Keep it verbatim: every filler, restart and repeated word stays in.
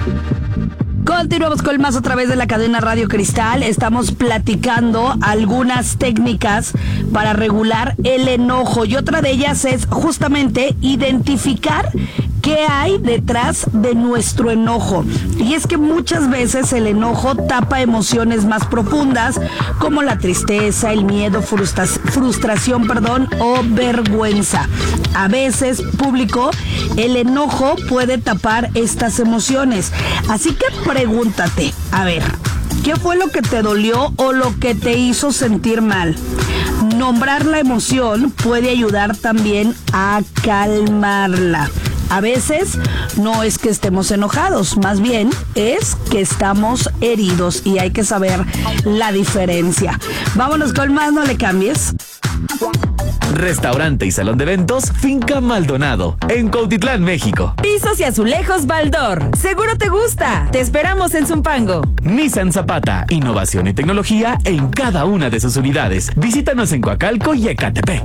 Continuamos con más a través de la cadena Radio Cristal. Estamos platicando algunas técnicas para regular el enojo y otra de ellas es justamente identificar qué hay detrás de nuestro enojo. Y es que muchas veces el enojo tapa emociones más profundas como la tristeza, el miedo, frustra- frustración, perdón, o vergüenza. A veces, público, el enojo puede tapar estas emociones. Así que pregúntate, a ver, ¿qué fue lo que te dolió o lo que te hizo sentir mal? Nombrar la emoción puede ayudar también a calmarla. A veces no es que estemos enojados, más bien es que estamos heridos y hay que saber la diferencia. Vámonos con más, no le cambies. Restaurante y salón de eventos Finca Maldonado, en Cuautitlán, México. Pisos y azulejos Baldor. Seguro te gusta. Te esperamos en Zumpango. Nissan Zapata, innovación y tecnología en cada una de sus unidades. Visítanos en Coacalco y Ecatepec.